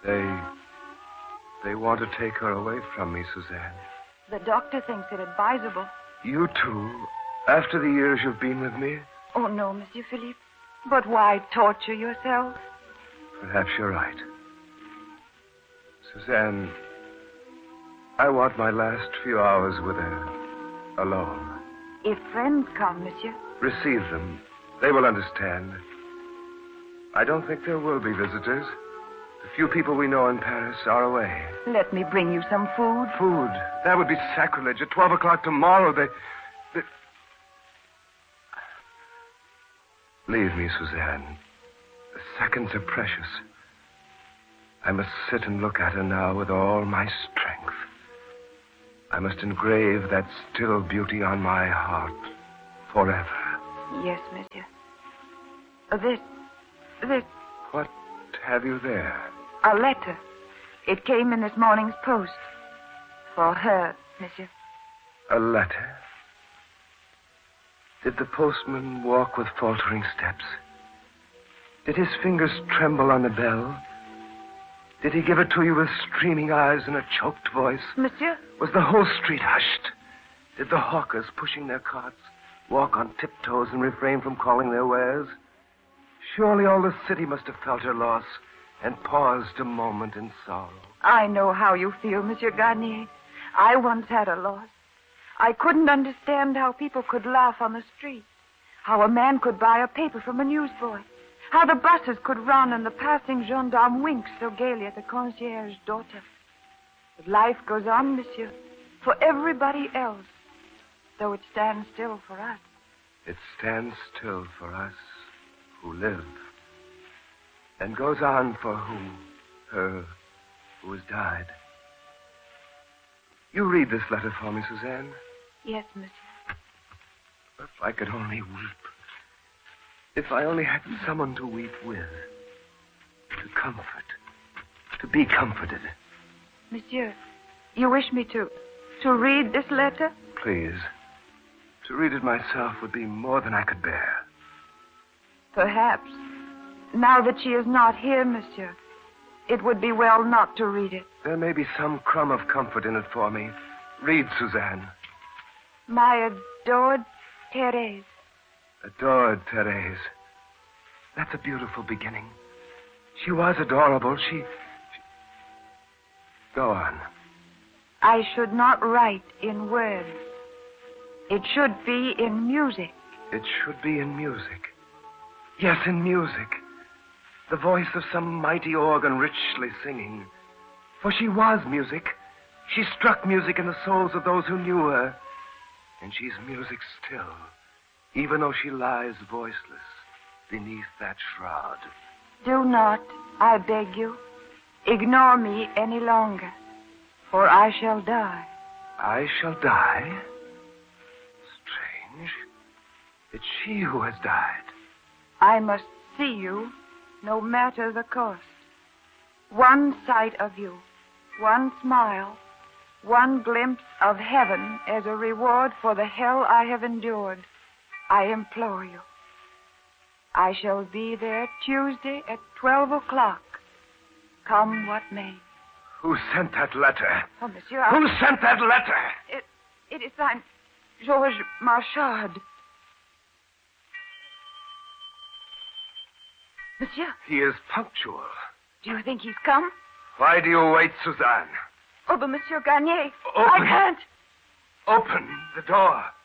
They want to take her away from me, Suzanne. The doctor thinks it advisable. You too? After the years you've been with me? Oh, no, Monsieur Philippe. But why torture yourself? Perhaps you're right. Suzanne, I want my last few hours with her alone. If friends come, Monsieur. Receive them. They will understand. I don't think there will be visitors. The few people we know in Paris are away. Let me bring you some food. Food? That would be sacrilege. At 12 o'clock tomorrow, they... Leave me, Suzanne. The seconds are precious. I must sit and look at her now with all my strength. I must engrave that still beauty on my heart forever. Yes, Monsieur. This... What have you there? A letter. It came in this morning's post. For her, Monsieur. A letter? Did the postman walk with faltering steps? Did his fingers tremble on the bell? Did he give it to you with streaming eyes and a choked voice? Monsieur? Was the whole street hushed? Did the hawkers pushing their carts walk on tiptoes and refrain from calling their wares? Surely all the city must have felt her loss and paused a moment in sorrow. I know how you feel, Monsieur Garnier. I once had a loss. I couldn't understand how people could laugh on the street, how a man could buy a paper from a newsboy, how the buses could run and the passing gendarme winks so gaily at the concierge's daughter. But life goes on, Monsieur, for everybody else, though it stands still for us. It stands still for us who live, and goes on for her who has died. You read this letter for me, Suzanne? Yes, Monsieur. If I could only weep. If I only had someone to weep with. To comfort. To be comforted. Monsieur, you wish me to read this letter? Please. To read it myself would be more than I could bear. Perhaps. Now that she is not here, Monsieur, it would be well not to read it. There may be some crumb of comfort in it for me. Read, Suzanne. My adored Therese. Adored Therese. That's a beautiful beginning. She was adorable. She... Go on. I should not write in words. It should be in music. It should be in music. Yes, in music. The voice of some mighty organ richly singing. For she was music. She struck music in the souls of those who knew her. And she's music still, even though she lies voiceless beneath that shroud. Do not, I beg you, ignore me any longer, for I shall die. I shall die? Strange. It's she who has died. I must see you, no matter the cost. One sight of you, one smile, one glimpse of heaven as a reward for the hell I have endured. I implore you. I shall be there Tuesday at 12 o'clock. Come what may. Who sent that letter? Oh, Monsieur, Who sent that letter? It is signed Georges Marchard. Monsieur? He is punctual. Do you think he's come? Why do you wait, Suzanne? Oh, but Monsieur Garnier, Open. I can't. Open the door.